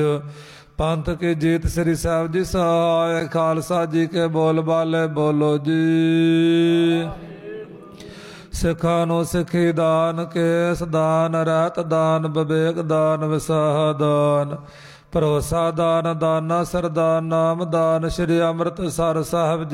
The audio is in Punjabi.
ਪੰਥ ਕੇ ਜੀਤ ਸ੍ਰੀ ਸਾਹਿਬ ਜੀ ਸਹਾਇ। ਖਾਲਸਾ ਜੀ ਕੇ ਬੋਲ ਬਾਲੇ ਬੋਲੋ ਜੀ। ਸਿੱਖਾਂ ਨੂੰ ਸਿੱਖੀ ਦਾਨ, ਕੇਸ ਦਾਨ, ਰਹਿਤ ਦਾਨ, ਵਿਵੇਕ ਦਾਨ, ਵਿਸਾਹ ਦਾਨ, ਭਰੋਸਾ ਦਾਨ, ਦਾਨਾ ਸਰਦਾਨ, ਨਾਮ ਦਾਨ, ਸ੍ਰੀ ਅੰਮ੍ਰਿਤਸਰ ਸਾਹਿਬ ਜੀ